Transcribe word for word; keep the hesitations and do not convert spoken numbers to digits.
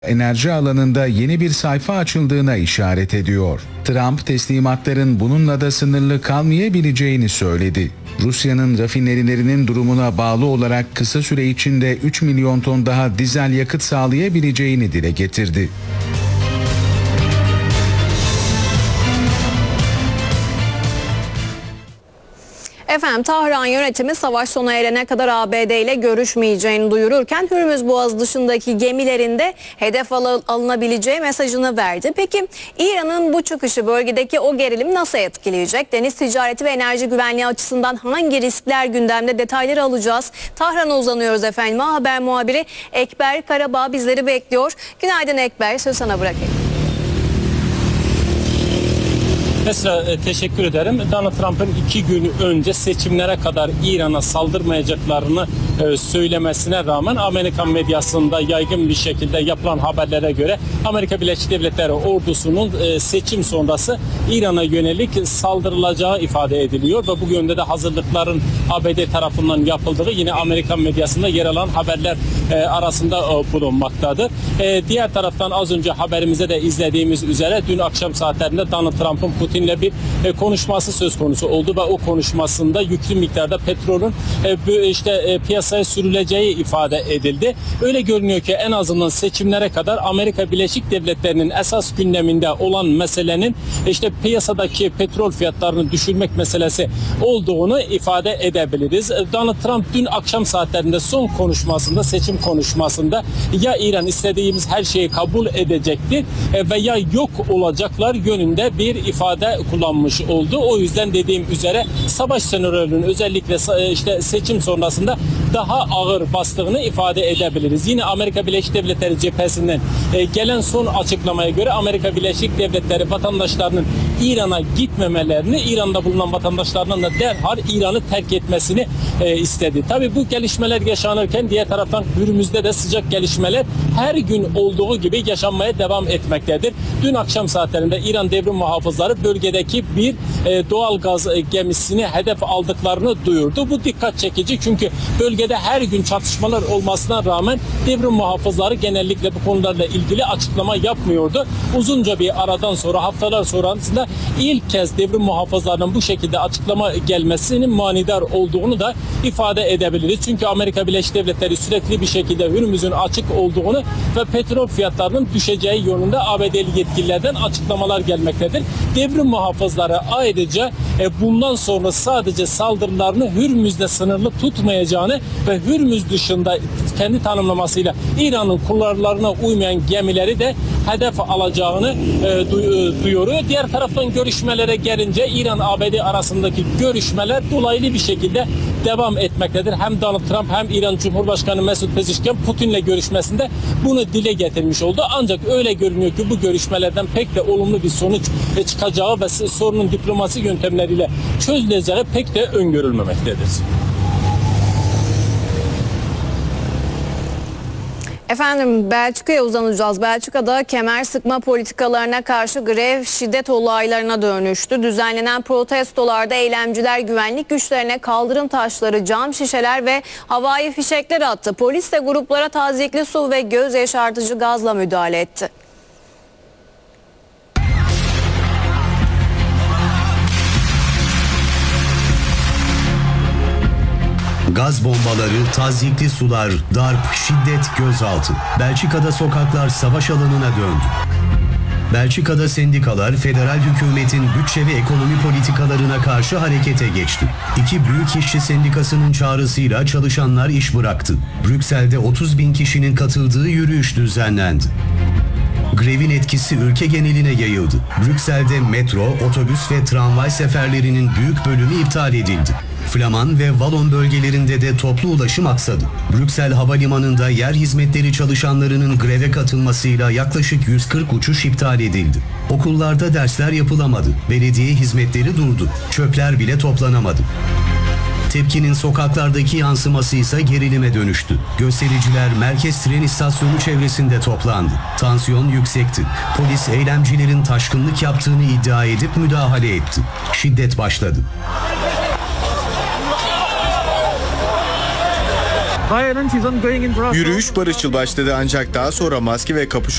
enerji alanında yeni bir sayfa açıldığına işaret ediyor. Trump teslimatların bununla da sınırlı kalmayabileceğini söyledi. Rusya'nın rafinerilerinin durumuna bağlı olarak kısa süre içinde üç milyon ton daha dizel yakıt sağlayabileceğini dile getirdi. Efendim, Tahran yönetimi savaş sona erene kadar A B D ile görüşmeyeceğini duyururken Hürmüz Boğazı dışındaki gemilerin de hedef al- alınabileceği mesajını verdi. Peki İran'ın bu çıkışı bölgedeki o gerilim nasıl etkileyecek? Deniz ticareti ve enerji güvenliği açısından hangi riskler gündemde, detayları alacağız. Tahran'a uzanıyoruz efendim. A Haber muhabiri Ekber Karabağ bizleri bekliyor. Günaydın Ekber, söz sana bırakayım. Esra, teşekkür ederim. Donald Trump'ın iki gün önce seçimlere kadar İran'a saldırmayacaklarını e, söylemesine rağmen Amerikan medyasında yaygın bir şekilde yapılan haberlere göre Amerika Birleşik Devletleri ordusunun e, seçim sonrası İran'a yönelik saldırılacağı ifade ediliyor ve bu yönde de hazırlıkların A B D tarafından yapıldığı yine Amerikan medyasında yer alan haberler e, arasında e, bulunmaktadır. E, diğer taraftan az önce haberimize de izlediğimiz üzere dün akşam saatlerinde Donald Trump'ın Putin'le bir e, konuşması söz konusu oldu ve o konuşmasında yüklü miktarda petrolün e, işte e, piyasaya sürüleceği ifade edildi. Öyle görünüyor ki en azından seçimlere kadar Amerika Birleşik Devletleri'nin esas gündeminde olan meselenin işte piyasadaki petrol fiyatlarını düşürmek meselesi olduğunu ifade edebiliriz. Donald Trump dün akşam saatlerinde son konuşmasında, seçim konuşmasında ya İran istediğimiz her şeyi kabul edecektir e, veya yok olacaklar yönünde bir ifade kullanmış oldu. O yüzden dediğim üzere savaş senaryolarının özellikle işte seçim sonrasında daha ağır bastığını ifade edebiliriz. Yine Amerika Birleşik Devletleri cephesinden gelen son açıklamaya göre Amerika Birleşik Devletleri vatandaşlarının İran'a gitmemelerini, İran'da bulunan vatandaşlarının da derhal İran'ı terk etmesini istedi. Tabii bu gelişmeler yaşanırken diğer taraftan Hürmüz'de de sıcak gelişmeler her gün olduğu gibi yaşanmaya devam etmektedir. Dün akşam saatlerinde İran devrim muhafızları bölgedeki bir e, doğal gaz e, gemisini hedef aldıklarını duyurdu. Bu dikkat çekici çünkü bölgede her gün çatışmalar olmasına rağmen devrim muhafızları genellikle bu konularla ilgili açıklama yapmıyordu. Uzunca bir aradan sonra, haftalar sonrasında ilk kez devrim muhafızlarının bu şekilde açıklama gelmesinin manidar olduğunu da ifade edebiliriz. Çünkü Amerika Birleşik Devletleri sürekli bir şekilde Hürmüz'ün açık olduğunu ve petrol fiyatlarının düşeceği yönünde A B D'li yetkililerden açıklamalar gelmektedir. Devrim muhafızları ayrıca e, bundan sonra sadece saldırılarını Hürmüz'le sınırlı tutmayacağını ve Hürmüz dışında kendi tanımlamasıyla İran'ın kurallarına uymayan gemileri de hedef alacağını e, duyuruyor. Diğer taraftan görüşmelere gelince İran-A B D arasındaki görüşmeler dolaylı bir şekilde devam etmektedir. Hem Donald Trump hem İran Cumhurbaşkanı Mesut Pezeshkian Putin'le görüşmesinde bunu dile getirmiş oldu. Ancak öyle görünüyor ki bu görüşmelerden pek de olumlu bir sonuç çıkacağı ve sorunun diplomasi yöntemleriyle çözüleceği pek de öngörülmemektedir. Efendim, Belçika'ya uzanacağız. Belçika'da kemer sıkma politikalarına karşı grev şiddet olaylarına dönüştü. Düzenlenen protestolarda eylemciler güvenlik güçlerine kaldırım taşları, cam şişeler ve havai fişekler attı. Polis de gruplara tazyikli su ve göz yaşartıcı gazla müdahale etti. Gaz bombaları, tazyikli sular, darp, şiddet, gözaltı. Belçika'da sokaklar savaş alanına döndü. Belçika'da sendikalar federal hükümetin bütçe ve ekonomi politikalarına karşı harekete geçti. İki büyük işçi sendikasının çağrısıyla çalışanlar iş bıraktı. Brüksel'de otuz bin kişinin katıldığı yürüyüş düzenlendi. Grevin etkisi ülke geneline yayıldı. Brüksel'de metro, otobüs ve tramvay seferlerinin büyük bölümü iptal edildi. Flaman ve Valon bölgelerinde de toplu ulaşım aksadı. Brüksel Havalimanı'nda yer hizmetleri çalışanlarının greve katılmasıyla yaklaşık yüz kırk uçuş iptal edildi. Okullarda dersler yapılamadı. Belediye hizmetleri durdu. Çöpler bile toplanamadı. Tepkinin sokaklardaki yansıması ise gerilime dönüştü. Göstericiler merkez tren istasyonu çevresinde toplandı. Tansiyon yüksekti. Polis eylemcilerin taşkınlık yaptığını iddia edip müdahale etti. Şiddet başladı. Yürüyüş barışçıl başladı ancak daha sonra maske ve kapüşon